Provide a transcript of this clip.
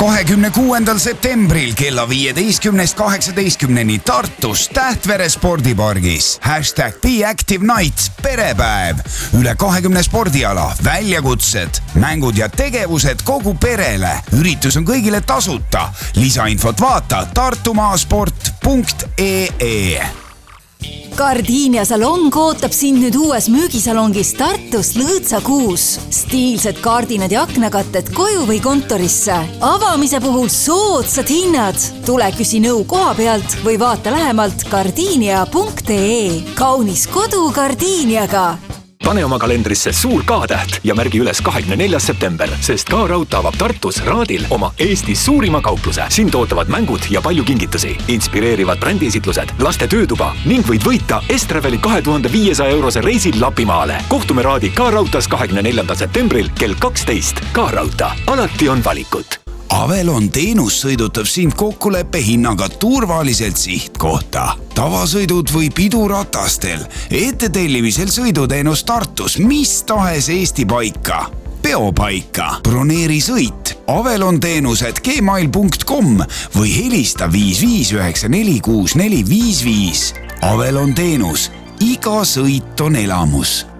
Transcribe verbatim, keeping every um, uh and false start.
kahekümne kuuendal septembril kella viieteistkümnest kaheksateistkümneni Tartus Tähtvere spordipargis. Hashtag Be Active Night, perepäev. Üle kahekümne spordiala, väljakutsed, mängud ja tegevused kogu perele. Üritus on kõigile tasuta. Lisainfot vaata tartumaasport punkt ee. Gardinia salong ootab sind nüüd uues müügisalongis Tartus Lõõtsa kuus. Stiilsed kardinad ja aknakatted koju või kontorisse. Avamise puhul soodsad hinnad. Tule küsi nõu koha pealt või vaata lähemalt gardinia punkt ee. Kaunis kodu Gardiniaga. Pane oma kalendrisse suur K-täht ja märgi üles kahekümne neljas september, sest K-Raud avab Tartus Raadil oma Eestis suurima kaupluse. Sind ootavad mängud ja palju kingitusi, inspireerivad brändiesitlused, laste töötuba ning võid võita Estraveli kahe tuhande viiesaja eurose reisil Lapimaale. Kohtume Raadi K-Rautas kahekümne neljandal septembril kell kaksteist. K-Rauta. Alati on valikut. Avelon teenus sõidutab sind kokkuleppe hinnaga turvaliselt sihtkohta. Tavasõidud või piduratastel, ettetellimisel sõiduteenus Tartus, mis tahes Eesti paika, peopaika, broneeri sõit, Avelon teenused gmail punkt com või helista viis viis üheksa neli kuus neli viis viis. Avelon teenus, iga sõit on elamus.